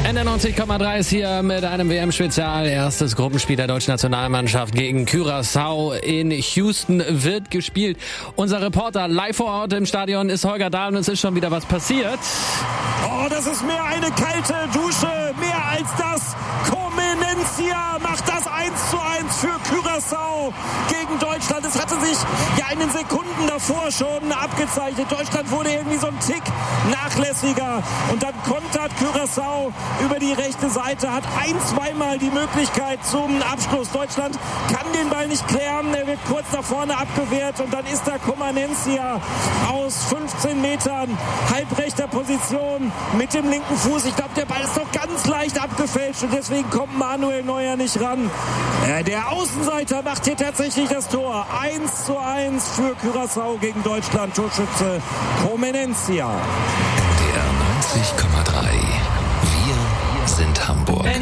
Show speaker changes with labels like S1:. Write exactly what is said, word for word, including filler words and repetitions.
S1: N R neunzig Komma drei ist hier mit einem W M-Spezial. Erstes Gruppenspiel der deutschen Nationalmannschaft gegen Curaçao in Houston wird gespielt. Unser Reporter live vor Ort im Stadion ist Holger Dahl und es ist schon wieder was passiert.
S2: Oh, das ist mehr eine kalte Dusche, mehr als das. Comenencia macht das eins zu eins für Curaçao gegen Deutschland. Es hatte sich ja in den Sekunden davor schon abgezeichnet. Deutschland wurde irgendwie so ein Tick nachlässiger und dann kontert Curaçao über die rechte Seite, hat ein-, zweimal die Möglichkeit zum Abschluss. Deutschland kann den Ball nicht klären, er wird kurz nach vorne abgewehrt und dann ist da Comenencia aus fünfzehn Metern halbrechter Position mit dem linken Fuß. Ich glaube, der Ball ist noch ganz leicht abgefälscht und deswegen kommt Manuel Neuer nicht ran. Äh, der Außenseiter macht hier tatsächlich das Tor. eins zu eins für Curaçao gegen Deutschland. Torschütze Comenencia.
S3: N D R neunzig Komma drei. Wir sind Hamburg.